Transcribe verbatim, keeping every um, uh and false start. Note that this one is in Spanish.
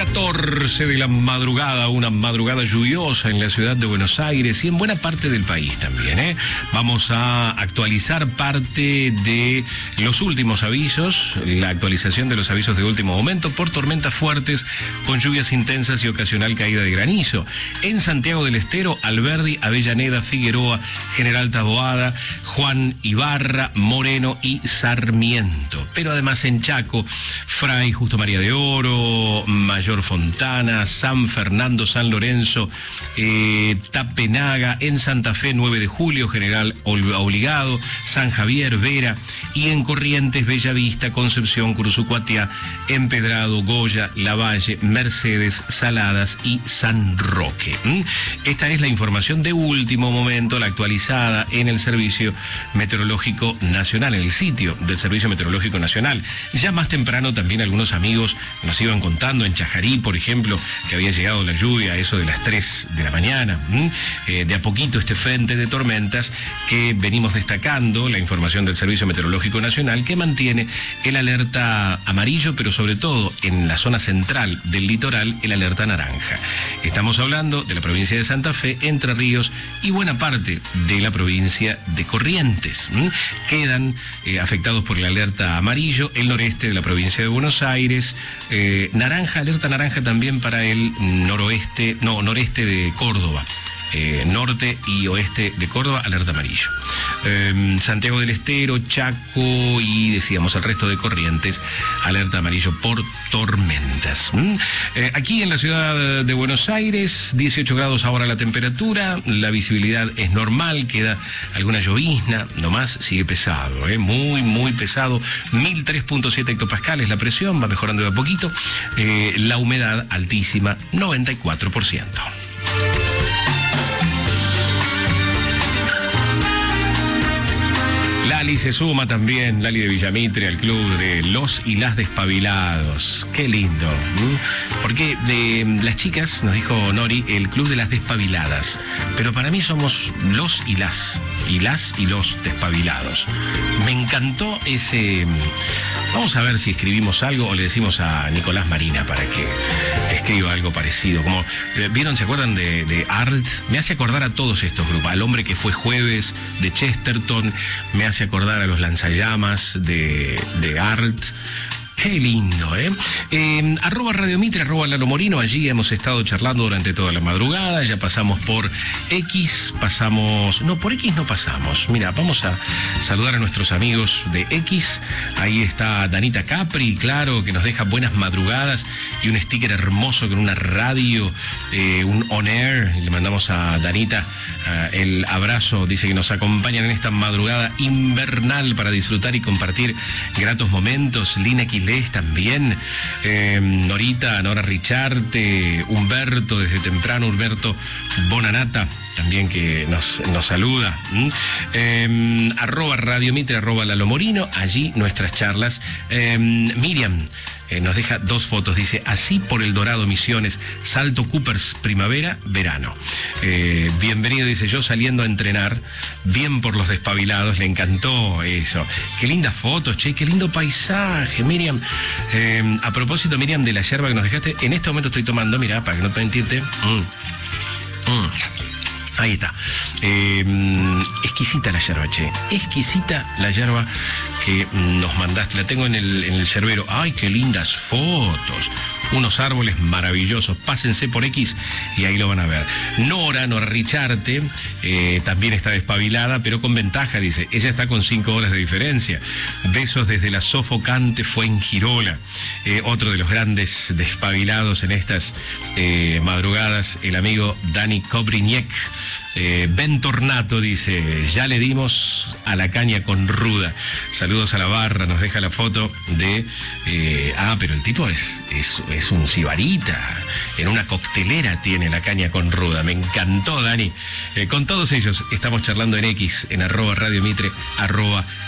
catorce de la madrugada, una madrugada lluviosa en la ciudad de Buenos Aires y en buena parte del país también, ¿eh? Vamos a actualizar parte de los últimos avisos, la actualización de los avisos de último momento por tormentas fuertes con lluvias intensas y ocasional caída de granizo. En Santiago del Estero, Alberdi, Avellaneda, Figueroa, General Taboada, Juan Ibarra, Moreno y Sarmiento. Pero además en Chaco, Fray Justo María de Oro, Mayor Fontana, San Fernando, San Lorenzo, eh, Tapenaga, en Santa Fe, nueve de julio, General Obligado, San Javier, Vera, y en Corrientes, Bellavista, Concepción, Curuzucuatiá, Empedrado, Goya, Lavalle, Mercedes, Saladas y San Roque. ¿Mm? Esta es la información de último momento, la actualizada en el Servicio Meteorológico Nacional, en el sitio del Servicio Meteorológico Nacional. Ya más temprano también algunos amigos nos iban contando en Chajarí, por ejemplo, que había llegado la lluvia a eso de las tres de la mañana. ¿Mm? Eh, de a poquito este frente de tormentas que venimos destacando, la información del Servicio Meteorológico Nacional, que mantiene el alerta amarillo, pero sobre todo en la zona central del litoral, el alerta naranja. Estamos hablando de la provincia de Santa Fe, Entre Ríos y buena parte de la provincia de Corrientes. ¿Mm? Quedan eh, afectados por el alerta amarillo el noreste de la provincia de Buenos Aires, eh, naranja, alerta naranja también para el noroeste, no, noreste de Córdoba. Eh, norte y oeste de Córdoba, alerta amarillo. Eh, Santiago del Estero, Chaco y decíamos el resto de Corrientes, alerta amarillo por tormentas. ¿Mm? Eh, aquí en la ciudad de Buenos Aires, dieciocho grados ahora la temperatura, la visibilidad es normal, queda alguna llovizna, nomás sigue pesado, ¿eh? muy, muy pesado, mil tres punto siete hectopascales la presión, va mejorando de a poquito, eh, la humedad altísima, noventa y cuatro por ciento. Lali se suma también, Lali de Villamitre, al club de los y las despabilados. Qué lindo. ¿Mm? Porque de las chicas, nos dijo Nori, el club de las despabiladas. Pero para mí somos los y las, y las y los despabilados. Me encantó ese... Vamos a ver si escribimos algo o le decimos a Nicolás Marina para que escriba algo parecido. Como, ¿vieron? ¿Se acuerdan de, de Art? Me hace acordar a todos estos grupos. Al hombre que fue Jueves de Chesterton, me hace acordar a los lanzallamas de, de Art. Qué lindo, ¿eh? eh arroba Radio Mitre, arroba Lalo Morino, allí hemos estado charlando durante toda la madrugada, ya pasamos por X, pasamos... No, por X no pasamos. Mira, vamos a saludar a nuestros amigos de X. Ahí está Danita Capri, claro, que nos deja buenas madrugadas y un sticker hermoso con una radio, eh, un on air. Le mandamos a Danita uh, el abrazo, dice que nos acompañan en esta madrugada invernal para disfrutar y compartir gratos momentos. Lina Quiles también, eh, Norita, Nora Richarte, Humberto desde temprano, Humberto Bonanata también que nos, nos saluda. ¿Mm? Eh, arroba Radio Mitre, arroba Lalo Morino, allí nuestras charlas. Eh, Miriam eh, nos deja dos fotos, dice, así por el Dorado Misiones, Salto Coopers, primavera, verano. Eh, bienvenido, dice, yo saliendo a entrenar, bien por los despabilados, le encantó eso. Qué lindas fotos, che, qué lindo paisaje, Miriam. Eh, a propósito, Miriam, de la yerba que nos dejaste, en este momento estoy tomando, mira, para que no te mentirte. Mm. Mm. Ahí está. Eh, exquisita la yerba, che. Exquisita la yerba que nos mandaste. La tengo en el, en el yerbero. ¡Ay, qué lindas fotos! Unos árboles maravillosos. Pásense por X y ahí lo van a ver. Nora, Nora Richarte, eh, también está despabilada, pero con ventaja, dice. Ella está con cinco horas de diferencia. Besos desde la sofocante Fuengirola. Eh, otro de los grandes despabilados en estas eh, madrugadas, el amigo Dani Kobriniek. Eh, Ben Tornato dice, ya le dimos a la caña con ruda. Saludos a la barra, nos deja la foto de... Eh, ah, pero el tipo es, es, es un sibarita. En una coctelera tiene la caña con ruda. Me encantó, Dani. Eh, con todos ellos estamos charlando en X, en arroba Radio Mitre, arroba